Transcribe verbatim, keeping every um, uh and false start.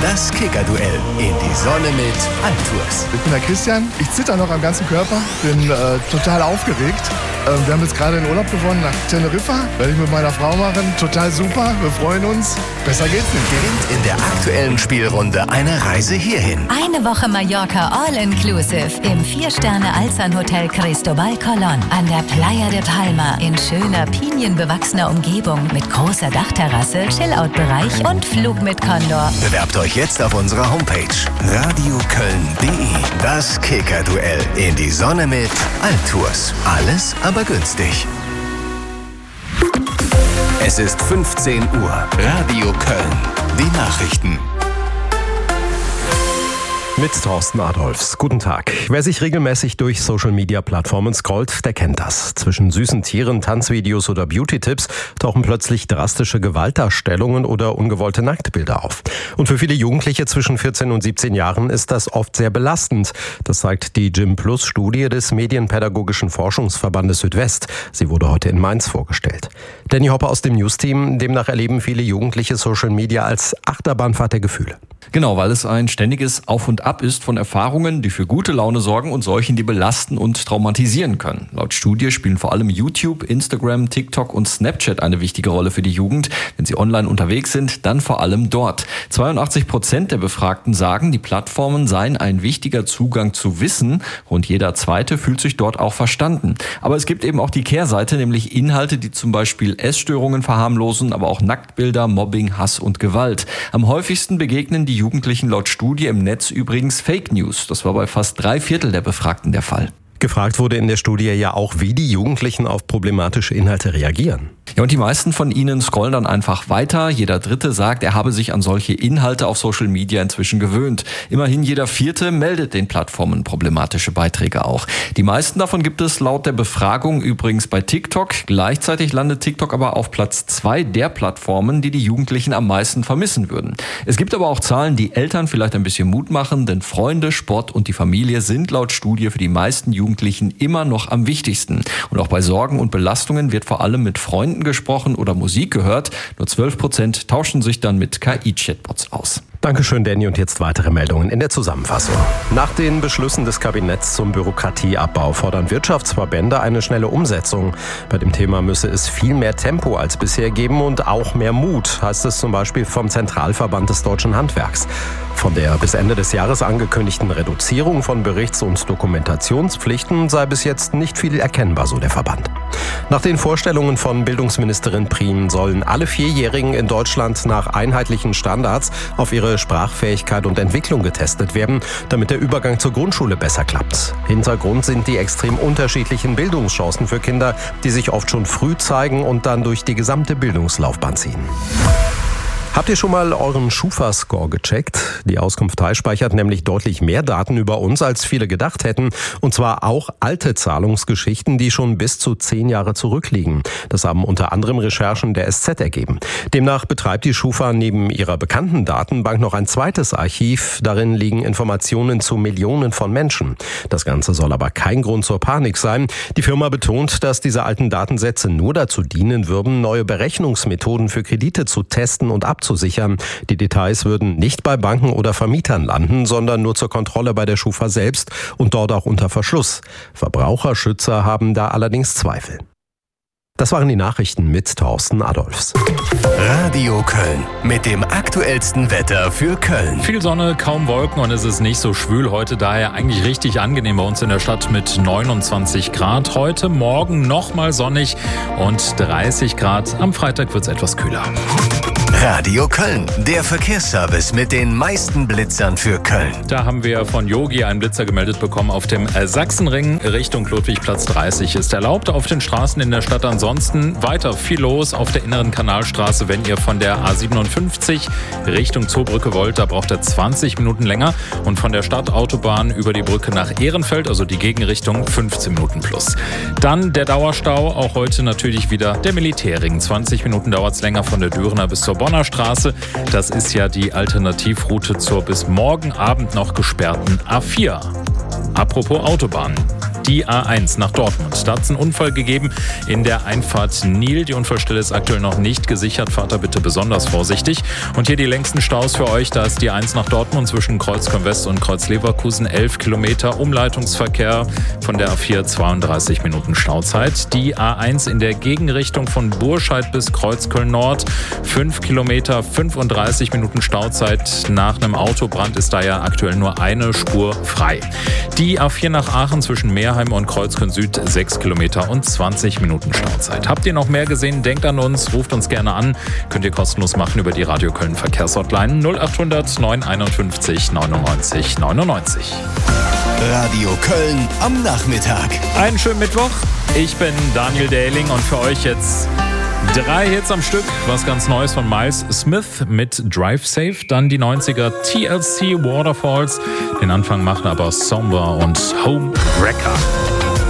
Das Kicker-Duell in die Sonne mit Altours. Ich bin der Christian, ich zitter noch am ganzen Körper, bin äh, total aufgeregt. Ähm, wir haben jetzt gerade den Urlaub gewonnen nach Teneriffa, werde ich mit meiner Frau machen. Total super, wir freuen uns. Besser geht's nicht. Gewinnt in der aktuellen Spielrunde eine Reise hierhin. Eine Woche Mallorca All-Inclusive im Vier-Sterne-Alzan-Hotel Cristobal Colón an der Playa de Palma in schöner, pinienbewachsener Umgebung mit großer Dachterrasse, Chillout-Bereich und Flug mit Condor. Bewerbt euch jetzt auf unserer Homepage radioköln punkt de. Das Kicker-Duell in die Sonne mit Altours. Alles aber günstig. Es ist fünfzehn Uhr. Radio Köln. Die Nachrichten. Mit Thorsten Adolfs. Guten Tag. Wer sich regelmäßig durch Social-Media-Plattformen scrollt, der kennt das. Zwischen süßen Tieren, Tanzvideos oder Beauty-Tipps tauchen plötzlich drastische Gewaltdarstellungen oder ungewollte Nacktbilder auf. Und für viele Jugendliche zwischen vierzehn und siebzehn Jahren ist das oft sehr belastend. Das zeigt die Gym-Plus-Studie des Medienpädagogischen Forschungsverbandes Südwest. Sie wurde heute in Mainz vorgestellt. Danny Hopper aus dem News-Team. Demnach erleben viele Jugendliche Social-Media als Achterbahnfahrt der Gefühle. Genau, weil es ein ständiges Auf und Ab ist von Erfahrungen, die für gute Laune sorgen und solchen, die belasten und traumatisieren können. Laut Studie spielen vor allem YouTube, Instagram, TikTok und Snapchat eine wichtige Rolle für die Jugend. Wenn sie online unterwegs sind, dann vor allem dort. zweiundachtzig Prozent der Befragten sagen, die Plattformen seien ein wichtiger Zugang zu Wissen. Rund jeder Zweite fühlt sich dort auch verstanden. Aber es gibt eben auch die Kehrseite, nämlich Inhalte, die zum Beispiel Essstörungen verharmlosen, aber auch Nacktbilder, Mobbing, Hass und Gewalt. Am häufigsten begegnen die Jugendlichen laut Studie im Netz übrigens Fake News. Das war bei fast drei Viertel der Befragten der Fall. Gefragt wurde in der Studie ja auch, wie die Jugendlichen auf problematische Inhalte reagieren. Ja, und die meisten von ihnen scrollen dann einfach weiter. Jeder Dritte sagt, er habe sich an solche Inhalte auf Social Media inzwischen gewöhnt. Immerhin jeder Vierte meldet den Plattformen problematische Beiträge auch. Die meisten davon gibt es laut der Befragung übrigens bei TikTok. Gleichzeitig landet TikTok aber auf Platz zwei der Plattformen, die die Jugendlichen am meisten vermissen würden. Es gibt aber auch Zahlen, die Eltern vielleicht ein bisschen Mut machen, denn Freunde, Sport und die Familie sind laut Studie für die meisten Jugendlichen immer noch am wichtigsten. Und auch bei Sorgen und Belastungen wird vor allem mit Freunden gesprochen oder Musik gehört. Nur zwölf Prozent tauschen sich dann mit K I-Chatbots aus. Dankeschön, Danny. Und jetzt weitere Meldungen in der Zusammenfassung. Nach den Beschlüssen des Kabinetts zum Bürokratieabbau fordern Wirtschaftsverbände eine schnelle Umsetzung. Bei dem Thema müsse es viel mehr Tempo als bisher geben und auch mehr Mut, heißt es zum Beispiel vom Zentralverband des Deutschen Handwerks. Von der bis Ende des Jahres angekündigten Reduzierung von Berichts- und Dokumentationspflichten sei bis jetzt nicht viel erkennbar, so der Verband. Nach den Vorstellungen von Bildungsministerin Prien sollen alle Vierjährigen in Deutschland nach einheitlichen Standards auf ihre Sprachfähigkeit und Entwicklung getestet werden, damit der Übergang zur Grundschule besser klappt. Hintergrund sind die extrem unterschiedlichen Bildungschancen für Kinder, die sich oft schon früh zeigen und dann durch die gesamte Bildungslaufbahn ziehen. Habt ihr schon mal euren Schufa-Score gecheckt? Die Auskunftei speichert nämlich deutlich mehr Daten über uns, als viele gedacht hätten. Und zwar auch alte Zahlungsgeschichten, die schon bis zu zehn Jahre zurückliegen. Das haben unter anderem Recherchen der S Z ergeben. Demnach betreibt die Schufa neben ihrer bekannten Datenbank noch ein zweites Archiv. Darin liegen Informationen zu Millionen von Menschen. Das Ganze soll aber kein Grund zur Panik sein. Die Firma betont, dass diese alten Datensätze nur dazu dienen würden, neue Berechnungsmethoden für Kredite zu testen und abzusichern. Die Details würden nicht bei Banken oder Vermietern landen, sondern nur zur Kontrolle bei der Schufa selbst und dort auch unter Verschluss. Verbraucherschützer haben da allerdings Zweifel. Das waren die Nachrichten mit Thorsten Adolfs. Radio Köln mit dem aktuellsten Wetter für Köln. Viel Sonne, kaum Wolken und es ist nicht so schwül heute, daher eigentlich richtig angenehm bei uns in der Stadt mit neunundzwanzig Grad. Heute Morgen nochmal sonnig und dreißig Grad. Am Freitag wird es etwas kühler. Radio Köln, der Verkehrsservice mit den meisten Blitzern für Köln. Da haben wir von Yogi einen Blitzer gemeldet bekommen auf dem Sachsenring. Richtung Ludwigplatz dreißig ist erlaubt. Auf den Straßen in der Stadt ansonsten weiter viel los. Auf der inneren Kanalstraße, wenn ihr von der A siebenundfünfzig Richtung Zoobrücke wollt, da braucht ihr zwanzig Minuten länger. Und von der Stadtautobahn über die Brücke nach Ehrenfeld, also die Gegenrichtung, fünfzehn Minuten plus. Dann der Dauerstau, auch heute natürlich wieder der Militärring. zwanzig Minuten dauert es länger von der Dürener bis zur Bonner Straße. Das ist ja die Alternativroute zur bis morgen Abend noch gesperrten A vier. Apropos Autobahn. Die A eins nach Dortmund. Da hat es einen Unfall gegeben in der Einfahrt Nil. Die Unfallstelle ist aktuell noch nicht gesichert. Fahrt da bitte besonders vorsichtig. Und hier die längsten Staus für euch. Da ist die eins nach Dortmund zwischen Kreuzkirchen-West und Kreuz-Leverkusen. elf Kilometer Umleitungsverkehr. Von der A vier zweiunddreißig Minuten Stauzeit. Die A eins in der Gegenrichtung von Burscheid bis Kreuzköln-Nord. fünf Kilometer, fünfunddreißig Minuten Stauzeit. Nach einem Autobrand ist da ja aktuell nur eine Spur frei. Die A vier nach Aachen zwischen Meerheim und Kreuzköln-Süd. sechs Kilometer und zwanzig Minuten Stauzeit. Habt ihr noch mehr gesehen? Denkt an uns, ruft uns gerne an. Könnt ihr kostenlos machen über die Radio Köln Verkehrshotline null acht hundert neun einundfünfzig neunundneunzig neunundneunzig. Radio Köln am Nachmittag. Einen schönen Mittwoch. Ich bin Daniel Dähling und für euch jetzt drei Hits am Stück. Was ganz Neues von Miles Smith mit Drive Safe. Dann die neunziger T L C Waterfalls. Den Anfang machen aber Somber und Home Wrecker.